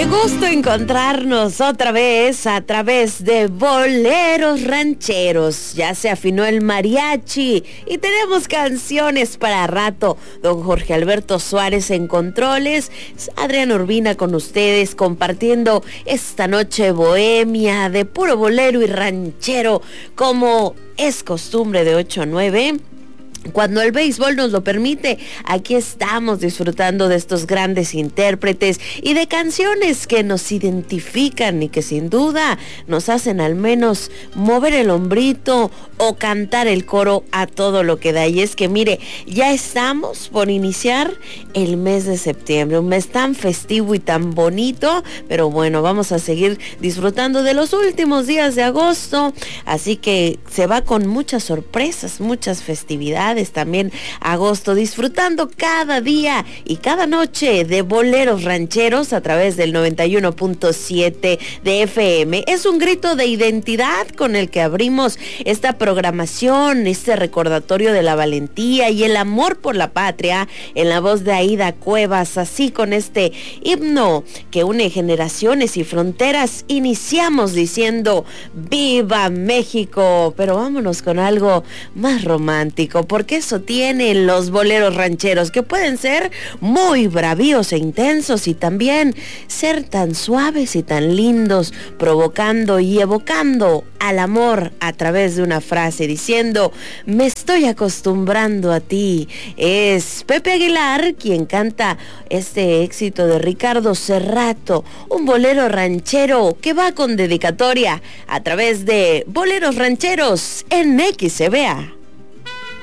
Gusto encontrarnos otra vez a través de Boleros Rancheros. Ya se afinó el mariachi y tenemos canciones para rato. Don Jorge Alberto Suárez en controles, Adrián Urbina con ustedes compartiendo esta noche bohemia de puro bolero y ranchero, como es costumbre de 8 a 9. Cuando el béisbol nos lo permite, aquí estamos disfrutando de estos grandes intérpretes y de canciones que nos identifican y que sin duda nos hacen al menos mover el hombrito o cantar el coro a todo lo que da. Y es que mire, ya estamos por iniciar el mes de septiembre, un mes tan festivo y tan bonito, pero bueno, vamos a seguir disfrutando de los últimos días de agosto, así que se va con muchas sorpresas, muchas festividades. También agosto, disfrutando cada día y cada noche de boleros rancheros a través del 91.7 de FM. Es un grito de identidad con el que abrimos esta programación, este recordatorio de la valentía y el amor por la patria en la voz de Aida Cuevas. Así, con este himno que une generaciones y fronteras, iniciamos diciendo ¡Viva México! Pero vámonos con algo más romántico, porque eso tienen los boleros rancheros, que pueden ser muy bravíos e intensos y también ser tan suaves y tan lindos, provocando y evocando al amor a través de una frase diciendo: me estoy acostumbrando a ti. Es Pepe Aguilar quien canta este éxito de Ricardo Cerrato, un bolero ranchero que va con dedicatoria a través de Boleros Rancheros en XCBA.